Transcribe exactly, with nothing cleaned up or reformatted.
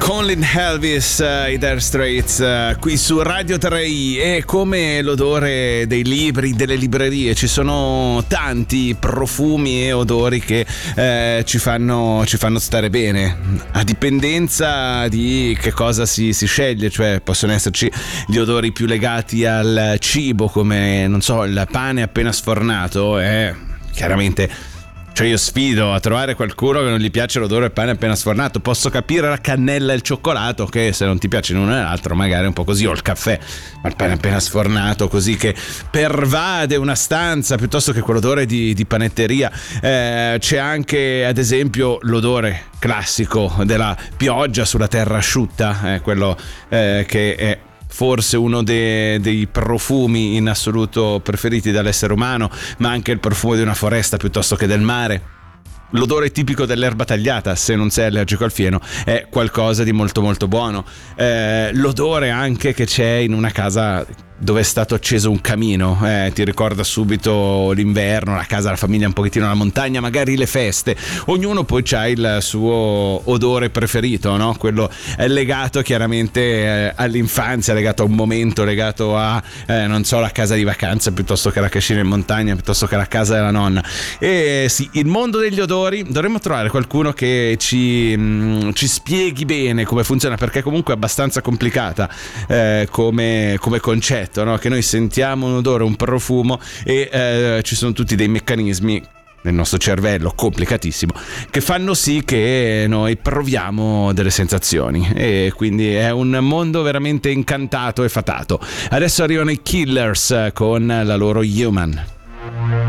Colin Elvis, uh, i Dire Straits, uh, qui su Radio tre i. E come l'odore dei libri, delle librerie, ci sono tanti profumi e odori che eh, ci fanno ci fanno stare bene, a dipendenza di che cosa si, si sceglie. Cioè possono esserci gli odori più legati al cibo, come non so, il pane appena sfornato, e chiaramente, cioè io sfido a trovare qualcuno che non gli piace l'odore del pane appena sfornato. Posso capire la cannella e il cioccolato, che se non ti piace l'uno e l'altro magari è un po' così, o il caffè, ma il pane appena sfornato così che pervade una stanza, piuttosto che quell'odore di, di panetteria. Eh, c'è anche ad esempio l'odore classico della pioggia sulla terra asciutta, eh, quello eh, che è forse uno dei, dei profumi in assoluto preferiti dall'essere umano, ma anche il profumo di una foresta piuttosto che del mare. L'odore tipico dell'erba tagliata, se non sei allergico al fieno, è qualcosa di molto molto buono. Eh, l'odore anche che c'è in una casa dove è stato acceso un camino, eh, ti ricorda subito l'inverno, la casa, la famiglia un pochettino alla montagna, magari le feste. Ognuno poi c'ha il suo odore preferito, no? Quello è legato chiaramente eh, all'infanzia, legato a un momento, legato a eh, non so, la casa di vacanza piuttosto che la cascina in montagna, piuttosto che la casa della nonna. E sì, il mondo degli odori, dovremmo trovare qualcuno che ci, mh, ci spieghi bene come funziona, perché comunque è abbastanza complicata eh, come, come concetto. No? Che noi sentiamo un odore, un profumo, e eh, ci sono tutti dei meccanismi nel nostro cervello complicatissimo che fanno sì che noi proviamo delle sensazioni, e quindi è un mondo veramente incantato e fatato. Adesso arrivano i Killers con la loro Human.